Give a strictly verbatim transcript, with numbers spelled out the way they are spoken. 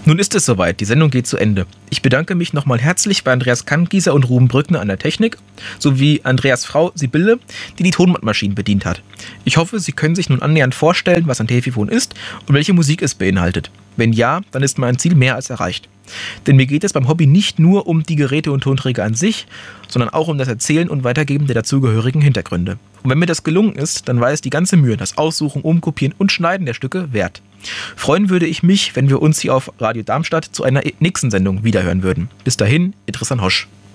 Nun ist es soweit, die Sendung geht zu Ende. Ich bedanke mich nochmal herzlich bei Andreas Kantgieser und Ruben Brückner an der Technik, sowie Andreas Frau Sibylle, die die Tonbandmaschinen bedient hat. Ich hoffe, Sie können sich nun annähernd vorstellen, was ein Telefon ist und welche Musik es beinhaltet. Wenn ja, dann ist mein Ziel mehr als erreicht. Denn mir geht es beim Hobby nicht nur um die Geräte und Tonträger an sich, sondern auch um das Erzählen und Weitergeben der dazugehörigen Hintergründe. Und wenn mir das gelungen ist, dann war es die ganze Mühe, das Aussuchen, Umkopieren und Schneiden der Stücke wert. Freuen würde ich mich, wenn wir uns hier auf Radio Darmstadt zu einer nächsten Sendung wiederhören würden. Bis dahin, Idris Hosch.